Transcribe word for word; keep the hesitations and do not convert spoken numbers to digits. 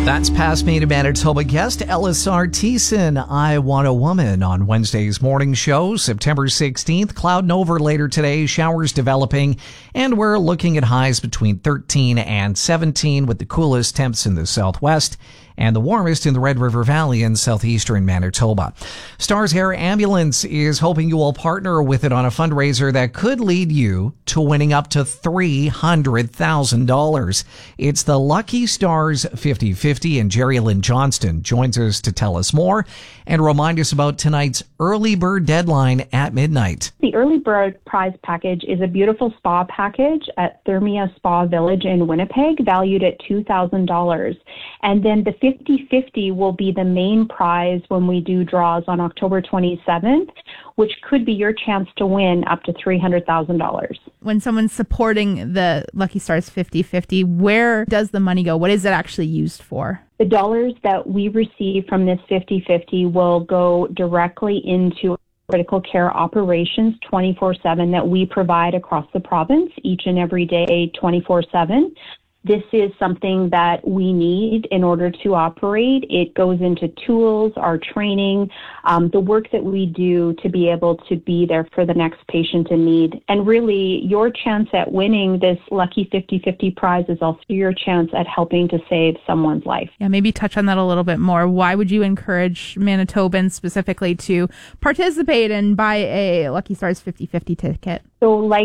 That's past Maine, Manitoba guest Ella Sarteeson. I Want a Woman on Wednesday's morning show, September sixteenth. Cloud and over later today, showers developing, and we're looking at highs between thirteen and seventeen with the coolest temps in the southwest and the warmest in the Red River Valley in southeastern Manitoba. Stars Air Ambulance is hoping you will partner with it on a fundraiser that could lead you to winning up to three hundred thousand dollars. It's the Lucky Stars fifty fifty, and Jerry Lynn Johnston joins us to tell us more and remind us about tonight's early bird deadline at midnight. The early bird prize package is a beautiful spa package at Thermia Spa Village in Winnipeg, valued at two thousand dollars. And then the fifty fifty will be the main prize when we do draws on October twenty-seventh, which could be your chance to win up to three hundred thousand dollars. When someone's supporting the Lucky Stars fifty fifty, where does the money go? What is it actually used for? The dollars that we receive from this fifty fifty will go directly into critical care operations twenty-four seven that we provide across the province each and every day, twenty-four seven. This is something that we need in order to operate. It goes into tools, our training, um, the work that we do to be able to be there for the next patient in need. And really, your chance at winning this Lucky fifty fifty prize is also your chance at helping to save someone's life. Yeah, maybe touch on that a little bit more. Why would you encourage Manitobans specifically to participate and buy a Lucky Stars fifty fifty ticket? So like